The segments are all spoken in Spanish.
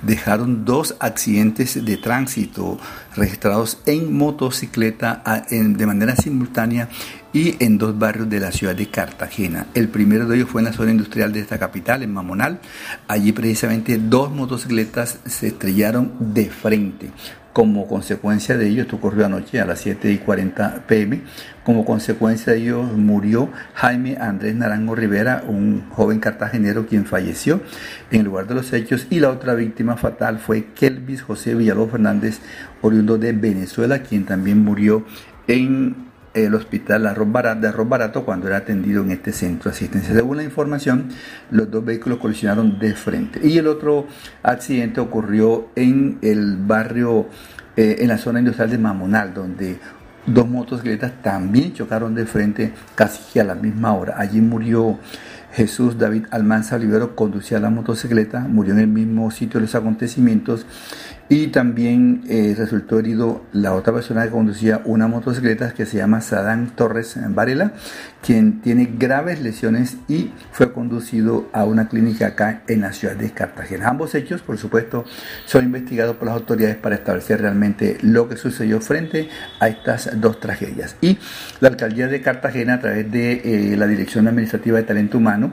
dejaron 2 accidentes de tránsito registrados en motocicleta de manera simultánea y en 2 barrios de la ciudad de Cartagena. El primero de ellos fue en la zona industrial de esta capital, en Mamonal. Allí precisamente 2 motocicletas se estrellaron de frente. Como consecuencia de ello, esto ocurrió anoche a las 7:40 p.m., como consecuencia de ello murió Jaime Andrés Naranjo Rivera, un joven cartagenero quien falleció en el lugar de los hechos, y la otra víctima fatal fue Kelvis José Villalobos Fernández, oriundo de Venezuela, quien también murió en el hospital de Arroz Barato cuando era atendido en este centro de asistencia. Según la información, los 2 vehículos colisionaron de frente. Y el otro accidente ocurrió en el barrio, en la zona industrial de Mamonal, donde 2 motocicletas también chocaron de frente casi a la misma hora. Allí murió Jesús David Almanza Olivero, conducía la motocicleta, murió en el mismo sitio de los acontecimientos. Y también resultó herido la otra persona que conducía una motocicleta, que se llama Sadán Torres Varela, quien tiene graves lesiones y fue conducido a una clínica acá en la ciudad de Cartagena. Ambos hechos, por supuesto, son investigados por las autoridades para establecer realmente lo que sucedió frente a estas 2 tragedias. Y la alcaldía de Cartagena, a través de la Dirección Administrativa de Talento Humano,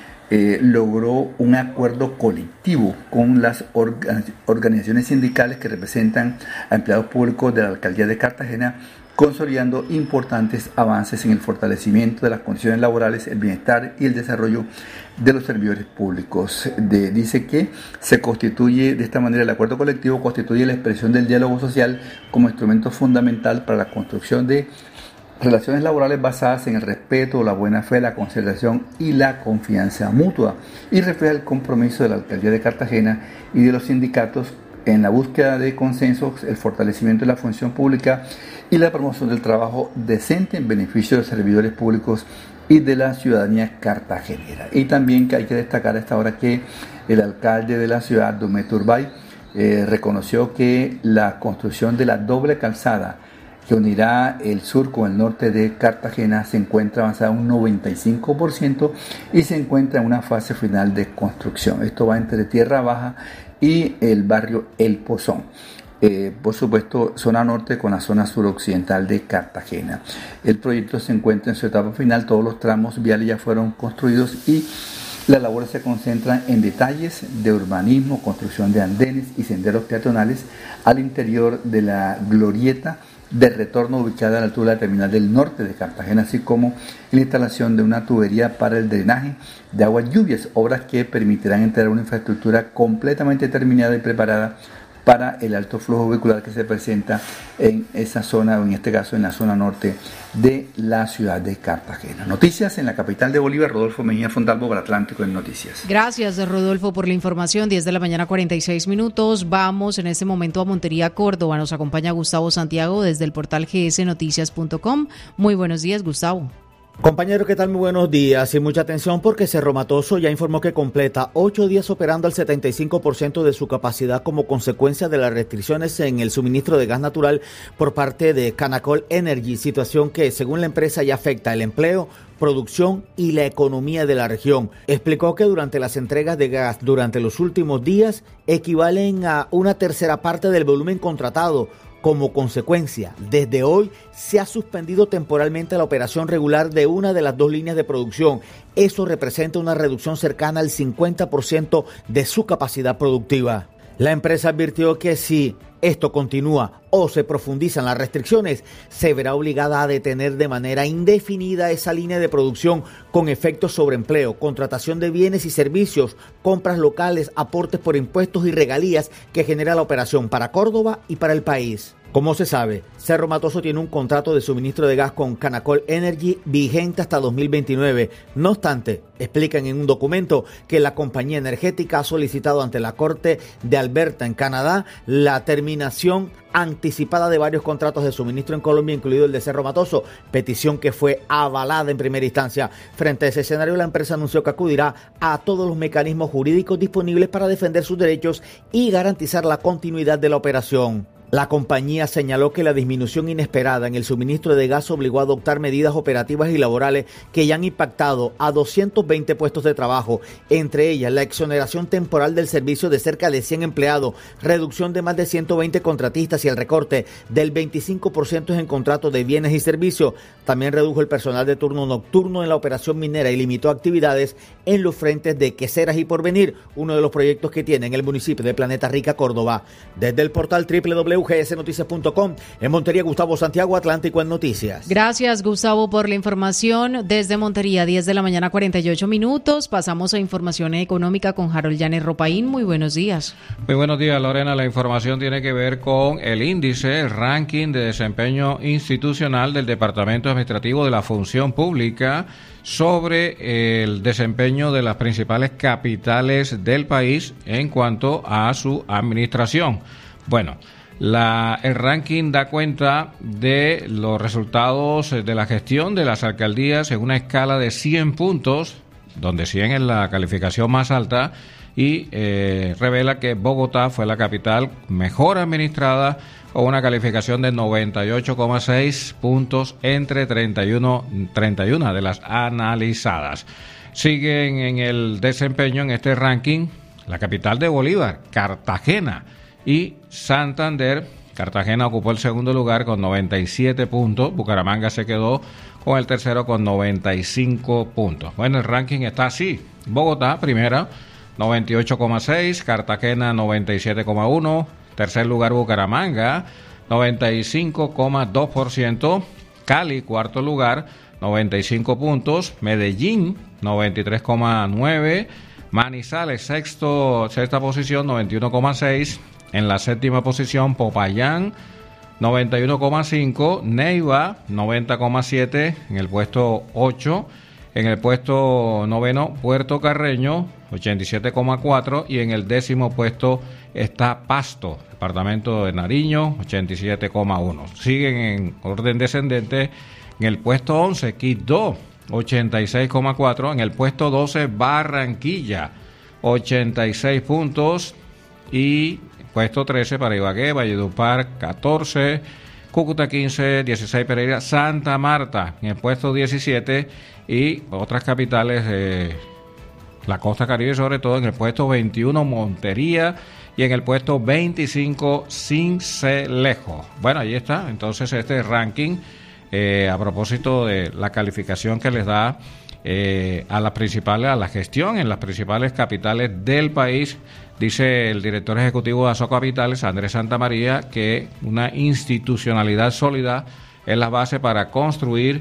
logró un acuerdo colectivo con las organizaciones sindicales que representan a empleados públicos de la alcaldía de Cartagena, consolidando importantes avances en el fortalecimiento de las condiciones laborales, el bienestar y el desarrollo de los servidores públicos. Dice que se constituye de esta manera, el acuerdo colectivo constituye la expresión del diálogo social como instrumento fundamental para la construcción de relaciones laborales basadas en el respeto, la buena fe, la consideración y la confianza mutua, y refleja el compromiso de la alcaldía de Cartagena y de los sindicatos en la búsqueda de consensos, el fortalecimiento de la función pública y la promoción del trabajo decente en beneficio de los servidores públicos y de la ciudadanía cartagenera. Y también que hay que destacar a esta hora que el alcalde de la ciudad, Dumet Urbay, reconoció que la construcción de la doble calzada que unirá el sur con el norte de Cartagena se encuentra avanzada un 95% y se encuentra en una fase final de construcción. Esto va entre Tierra Baja y el barrio El Pozón. Por supuesto, zona norte con la zona suroccidental de Cartagena. El proyecto se encuentra en su etapa final, todos los tramos viales ya fueron construidos y las labores se concentran en detalles de urbanismo, construcción de andenes y senderos peatonales al interior de la glorieta de retorno ubicada a la altura de la terminal del norte de Cartagena, así como la instalación de una tubería para el drenaje de aguas lluvias, obras que permitirán entregar una infraestructura completamente terminada y preparada para el alto flujo vehicular que se presenta en esa zona, o en este caso en la zona norte de la ciudad de Cartagena. Noticias en la capital de Bolívar, Rodolfo Mejía Fontalvo para Atlántico en Noticias. Gracias, Rodolfo, por la información. 10 de la mañana, 46 minutos. Vamos en este momento a Montería, Córdoba. Nos acompaña Gustavo Santiago desde el portal gsnoticias.com. Muy buenos días, Gustavo. Compañero, ¿qué tal? Muy buenos días y mucha atención porque Cerro Matoso ya informó que completa 8 días operando al 75% de su capacidad como consecuencia de las restricciones en el suministro de gas natural por parte de Canacol Energy, situación que según la empresa ya afecta el empleo, producción y la economía de la región. Explicó que durante las entregas de gas durante los últimos días equivalen a una tercera parte del volumen contratado. Como consecuencia, desde hoy se ha suspendido temporalmente la operación regular de una de las 2 líneas de producción. Eso representa una reducción cercana al 50% de su capacidad productiva. La empresa advirtió que si esto continúa o se profundizan las restricciones, se verá obligada a detener de manera indefinida esa línea de producción con efectos sobre empleo, contratación de bienes y servicios, compras locales, aportes por impuestos y regalías que genera la operación para Córdoba y para el país. Como se sabe, Cerro Matoso tiene un contrato de suministro de gas con Canacol Energy vigente hasta 2029. No obstante, explican en un documento que la compañía energética ha solicitado ante la Corte de Alberta en Canadá la terminación anticipada de varios contratos de suministro en Colombia, incluido el de Cerro Matoso, petición que fue avalada en primera instancia. Frente a ese escenario, la empresa anunció que acudirá a todos los mecanismos jurídicos disponibles para defender sus derechos y garantizar la continuidad de la operación. La compañía señaló que la disminución inesperada en el suministro de gas obligó a adoptar medidas operativas y laborales que ya han impactado a 220 puestos de trabajo, entre ellas la exoneración temporal del servicio de cerca de 100 empleados, reducción de más de 120 contratistas y el recorte del 25% en contratos de bienes y servicios. También redujo el personal de turno nocturno en la operación minera y limitó actividades en los frentes de Queseras y Porvenir, uno de los proyectos que tiene en el municipio de Planeta Rica, Córdoba. Desde el portal www.gsnoticias.com, en Montería, Gustavo Santiago, Atlántico en Noticias. Gracias, Gustavo, por la información. Desde Montería, 10 de la mañana, 48 minutos. Pasamos a información económica con Harold Llanes Ropaín. Muy buenos días. Muy buenos días, Lorena. La información tiene que ver con el índice, el ranking de desempeño institucional del Departamento Administrativo de la Función Pública sobre el desempeño de las principales capitales del país en cuanto a su administración. Bueno, el ranking da cuenta de los resultados de la gestión de las alcaldías en una escala de 100 puntos, donde 100 es la calificación más alta, y revela que Bogotá fue la capital mejor administrada con una calificación de 98,6 puntos entre 31 de las analizadas. Siguen en el desempeño en este ranking la capital de Bolívar, Cartagena, y Santander. Cartagena ocupó el segundo lugar con 97 puntos. Bucaramanga se quedó con el tercero con 95 puntos. Bueno, el ranking está así. Bogotá, primera, 98,6. Cartagena, 97,1. Tercer lugar, Bucaramanga, 95,2%. Cali, cuarto lugar, 95 puntos. Medellín, 93,9. Manizales, sexta posición, 91,6. En la séptima posición, Popayán, 91,5. Neiva, 90,7. En el puesto 8. En el puesto noveno, Puerto Carreño, 87,4. Y en el décimo puesto está Pasto, departamento de Nariño, 87,1. Siguen en orden descendente. En el puesto 11, Quibdó, 86,4. En el puesto 12, Barranquilla, 86 puntos. Y puesto 13 para Ibagué, Valledupar, 14. Cúcuta, 15. 16 Pereira. Santa Marta en el puesto 17. Y otras capitales de la costa caribe, sobre todo en el puesto 21 Montería, y en el puesto 25 Sincelejo. Bueno, ahí está entonces este ranking a propósito de la calificación que les da a la gestión en las principales capitales del país. Dice el director ejecutivo de ASO Capitales, Andrés Santamaría, que una institucionalidad sólida es la base para construir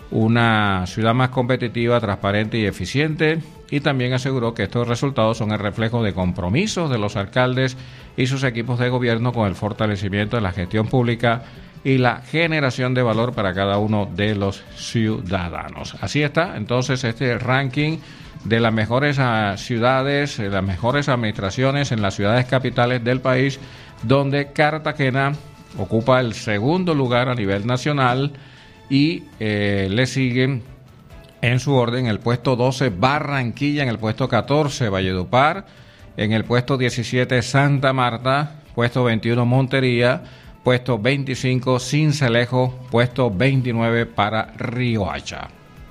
una ciudad más competitiva, transparente y eficiente, y también aseguró que estos resultados son el reflejo de compromisos de los alcaldes y sus equipos de gobierno con el fortalecimiento de la gestión pública y la generación de valor para cada uno de los ciudadanos. Así está entonces este ranking de las mejores ciudades, las mejores administraciones en las ciudades capitales del país, donde Cartagena ocupa el segundo lugar a nivel nacional. Y le siguen en su orden el puesto 12 Barranquilla, en el puesto 14 Valledupar, en el puesto 17 Santa Marta, puesto 21 Montería, puesto 25 Sincelejo, puesto 29 para Riohacha.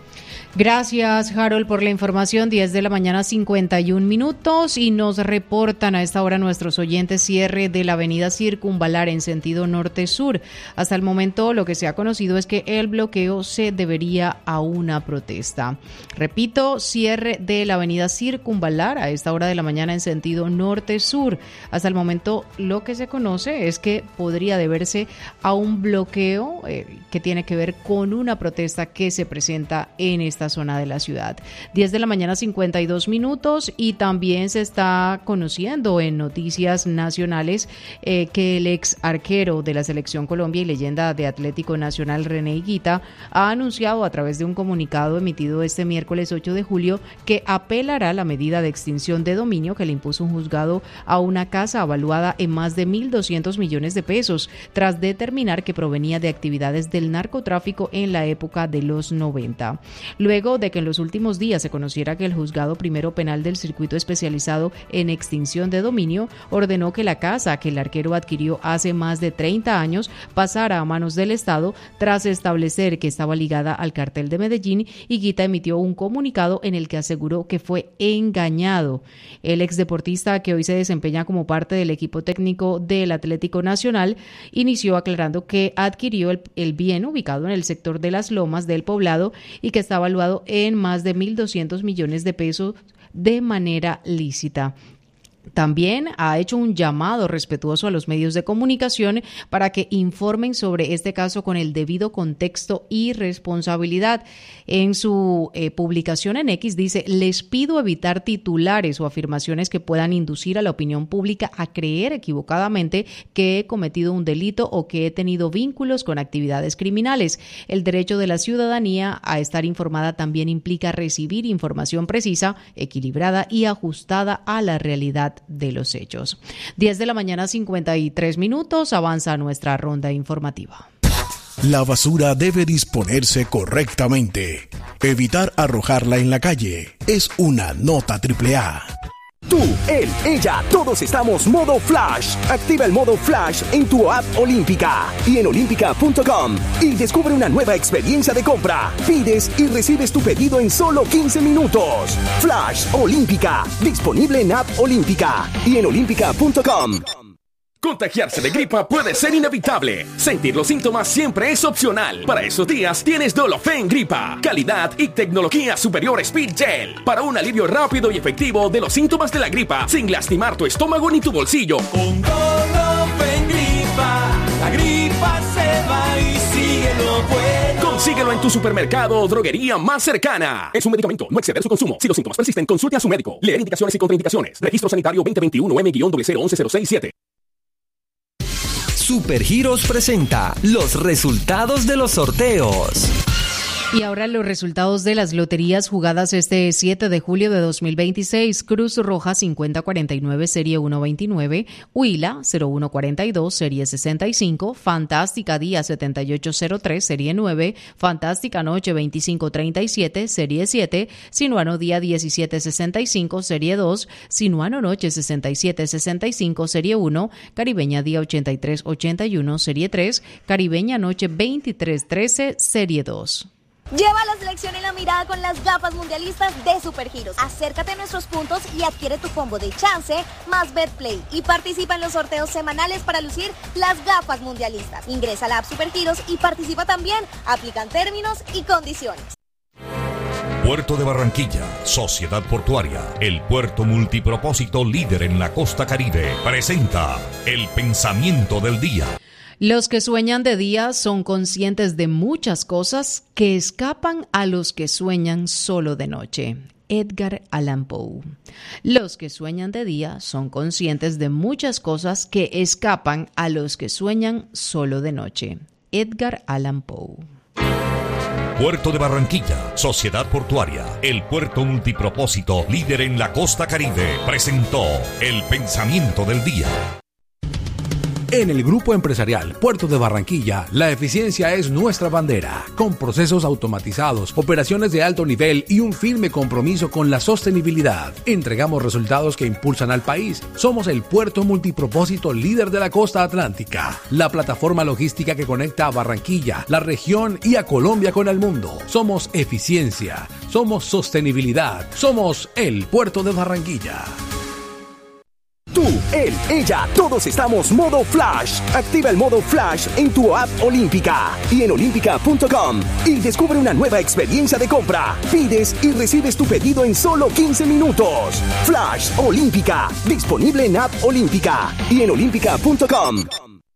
Gracias, Harold, por la información. 10 de la mañana, 51 minutos, y nos reportan a esta hora nuestros oyentes cierre de la avenida Circunvalar en sentido norte-sur. Hasta el momento lo que se ha conocido es que el bloqueo se debería a una protesta. Repito, cierre de la avenida Circunvalar a esta hora de la mañana en sentido norte-sur. Hasta el momento lo que se conoce es que podría deberse a un bloqueo que tiene que ver con una protesta que se presenta en esta zona de la ciudad. 10 de la mañana, 52 minutos, y también se está conociendo en noticias nacionales que el ex arquero de la Selección Colombia y leyenda de Atlético Nacional, René Higuita, ha anunciado a través de un comunicado emitido este miércoles 8 de julio que apelará la medida de extinción de dominio que le impuso un juzgado a una casa evaluada en más de 1.200 millones de pesos, tras determinar que provenía de actividades del narcotráfico en la época de los 90. Luego luego de que en los últimos días se conociera que el Juzgado Primero Penal del Circuito Especializado en Extinción de Dominio ordenó que la casa que el arquero adquirió hace más de 30 años pasara a manos del Estado tras establecer que estaba ligada al cartel de Medellín, y Guita emitió un comunicado en el que aseguró que fue engañado. El exdeportista, que hoy se desempeña como parte del equipo técnico del Atlético Nacional, inició aclarando que adquirió el bien ubicado en el sector de Las Lomas del Poblado y que está valuado en más de 1.200 millones de pesos de manera lícita. También ha hecho un llamado respetuoso a los medios de comunicación para que informen sobre este caso con el debido contexto y responsabilidad. En su publicación en X dice: les pido evitar titulares o afirmaciones que puedan inducir a la opinión pública a creer equivocadamente que he cometido un delito o que he tenido vínculos con actividades criminales. El derecho de la ciudadanía a estar informada también implica recibir información precisa, equilibrada y ajustada a la realidad de los hechos. 10 de la mañana, 53 minutos, avanza nuestra ronda informativa. La basura debe disponerse correctamente. Evitar arrojarla en la calle es una nota AAA. Tú, él, ella, todos estamos modo Flash. Activa el modo Flash en tu app Olímpica y en olímpica.com y descubre una nueva experiencia de compra. Pides y recibes tu pedido en solo 15 minutos. Flash Olímpica, disponible en app Olímpica y en olímpica.com. Contagiarse de gripa puede ser inevitable. Sentir los síntomas siempre es opcional. Para esos días tienes Dolofen Gripa. Calidad y tecnología superior Speed Gel. Para un alivio rápido y efectivo de los síntomas de la gripa, sin lastimar tu estómago ni tu bolsillo. Con Dolofen Gripa, la gripa se va y síguelo bueno. Consíguelo en tu supermercado o droguería más cercana. Es un medicamento, no exceder su consumo. Si los síntomas persisten, consulte a su médico. Leer indicaciones y contraindicaciones. Registro Sanitario 2021 M-0101167. Supergiros presenta los resultados de los sorteos. Y ahora los resultados de las loterías jugadas este 7 de julio de 2026. Cruz Roja 5049, serie 129. Huila 0142, serie 65. Fantástica Día 7803, serie 9. Fantástica Noche 2537, serie 7. Sinuano Día 1765, serie 2. Sinuano Noche 6765, serie 1. Caribeña Día 8381, serie 3. Caribeña Noche 2313, serie 2. Lleva la selección en la mirada con las gafas mundialistas de Supergiros. Acércate a nuestros puntos y adquiere tu combo de chance más Betplay y participa en los sorteos semanales para lucir las gafas mundialistas. Ingresa a la app Supergiros y participa también. Aplican términos y condiciones. Puerto de Barranquilla, Sociedad Portuaria, el puerto multipropósito líder en la costa Caribe, presenta el pensamiento del día. Los que sueñan de día son conscientes de muchas cosas que escapan a los que sueñan solo de noche. Edgar Allan Poe. Los que sueñan de día son conscientes de muchas cosas que escapan a los que sueñan solo de noche. Edgar Allan Poe. Puerto de Barranquilla, Sociedad Portuaria, el puerto multipropósito líder en la costa Caribe, presentó el pensamiento del día. En el Grupo Empresarial Puerto de Barranquilla, la eficiencia es nuestra bandera, con procesos automatizados, operaciones de alto nivel y un firme compromiso con la sostenibilidad. Entregamos resultados que impulsan al país. Somos el puerto multipropósito líder de la costa atlántica, la plataforma logística que conecta a Barranquilla, la región y a Colombia con el mundo. Somos eficiencia, somos sostenibilidad, somos el Puerto de Barranquilla. Tú, él, ella, todos estamos modo Flash. Activa el modo Flash en tu app Olímpica y en olímpica.com y descubre una nueva experiencia de compra. Pides y recibes tu pedido en solo 15 minutos. Flash Olímpica, disponible en app Olímpica y en olímpica.com.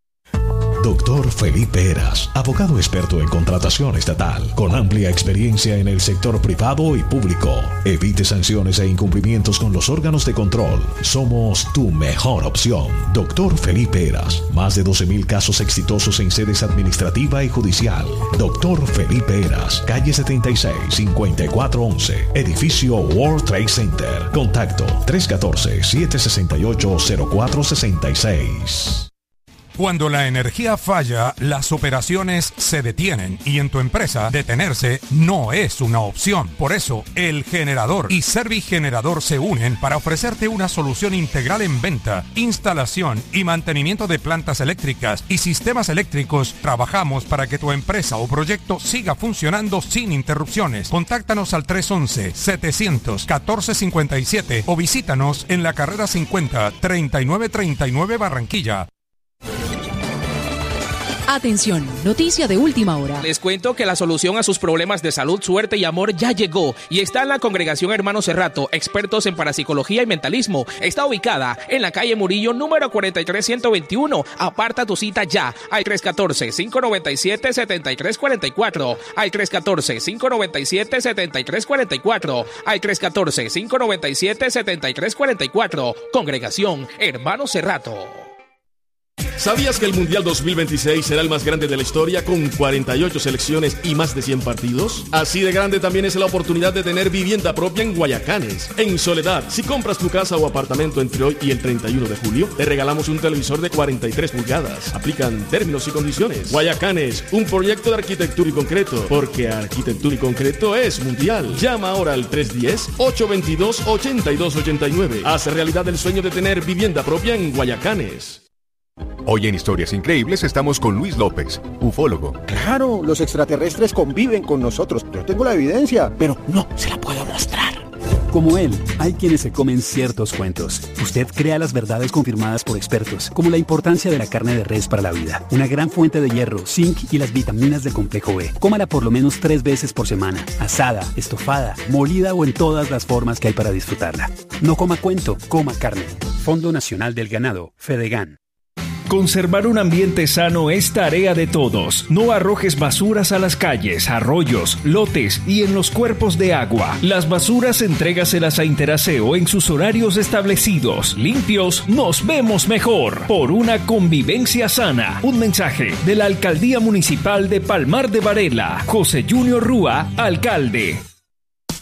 Doctor Felipe Heras, abogado experto en contratación estatal, con amplia experiencia en el sector privado y público. Evite sanciones e incumplimientos con los órganos de control. Somos tu mejor opción. Doctor Felipe Heras, más de 12,000 casos exitosos en sedes administrativa y judicial. Doctor Felipe Heras, calle 76, 5411, edificio World Trade Center. Contacto 314-768-0466. Cuando la energía falla, las operaciones se detienen y en tu empresa detenerse no es una opción. Por eso, El Generador y Servigenerador se unen para ofrecerte una solución integral en venta, instalación y mantenimiento de plantas eléctricas y sistemas eléctricos. Trabajamos para que tu empresa o proyecto siga funcionando sin interrupciones. Contáctanos al 311-700-1457 o visítanos en la carrera 50 3939 Barranquilla. Atención, noticia de última hora. Les cuento que la solución a sus problemas de salud, suerte y amor ya llegó y está en la Congregación Hermano Cerrato, expertos en parapsicología y mentalismo. Está ubicada en la calle Murillo, número 43121. Aparta tu cita ya al 314-597-7344, al 314-597-7344, al 314-597-7344. Congregación Hermano Cerrato. ¿Sabías que el Mundial 2026 será el más grande de la historia con 48 selecciones y más de 100 partidos? Así de grande también es la oportunidad de tener vivienda propia en Guayacanes, en Soledad. Si compras tu casa o apartamento entre hoy y el 31 de julio, te regalamos un televisor de 43 pulgadas. Aplican términos y condiciones. Guayacanes, un proyecto de arquitectura y concreto, porque arquitectura y concreto es mundial. Llama ahora al 310-822-8289. Hace realidad el sueño de tener vivienda propia en Guayacanes. Hoy en Historias Increíbles estamos con Luis López, ufólogo. Claro, los extraterrestres conviven con nosotros. Yo tengo la evidencia, pero no se la puedo mostrar. Como él, hay quienes se comen ciertos cuentos. Usted crea las verdades confirmadas por expertos, como la importancia de la carne de res para la vida, una gran fuente de hierro, zinc y las vitaminas del complejo B. Cómala por lo menos 3 veces por semana, asada, estofada, molida o en todas las formas que hay para disfrutarla. No coma cuento, coma carne. Fondo Nacional del Ganado, Fedegan. Conservar un ambiente sano es tarea de todos. No arrojes basuras a las calles, arroyos, lotes y en los cuerpos de agua. Las basuras entrégaselas a Interaseo en sus horarios establecidos. Limpios, nos vemos mejor. Por una convivencia sana. Un mensaje de la Alcaldía Municipal de Palmar de Varela. José Junior Rúa, alcalde.